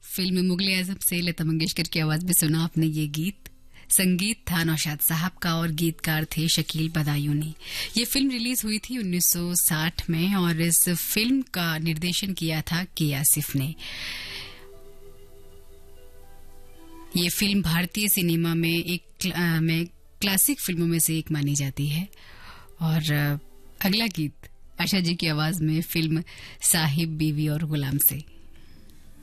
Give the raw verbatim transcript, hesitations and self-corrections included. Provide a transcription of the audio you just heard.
Film Mughal e आजम से लता मंगेशकर की आवाज में सुना आपने ये गीत। संगीत था नौशाद साहब का और गीतकार थे शकील बदायूनी। ये फिल्म रिलीज हुई थी उन्नीस सौ साठ में और इस फिल्म का निर्देशन किया था के आसिफ ने। ये फिल्म भारतीय सिनेमा में एक आ, में क्लासिक फिल्मों में से एक मानी जाती है। और आ, अगला गीत आशा जी की आवाज में फिल्म साहिब बीवी और गुलाम से।